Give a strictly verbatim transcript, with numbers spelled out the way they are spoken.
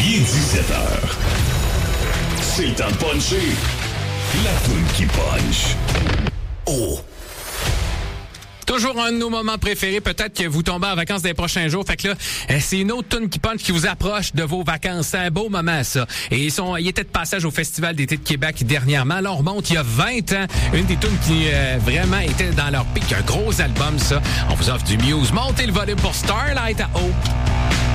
Il est dix-sept heures. C'est le temps de puncher. La toune qui punch. Oh! Toujours un de nos moments préférés. Peut-être que vous tombez en vacances des prochains jours. Fait que là, c'est une autre tune qui punch qui vous approche de vos vacances. C'est un beau moment, ça. Et ils sont, ils étaient de passage au Festival d'été de Québec dernièrement. Là, on remonte il y a vingt ans. Une des tunes qui euh, vraiment était dans leur pic. Un gros album, ça. On vous offre du Muse. Montez le volume pour Starlight à haut.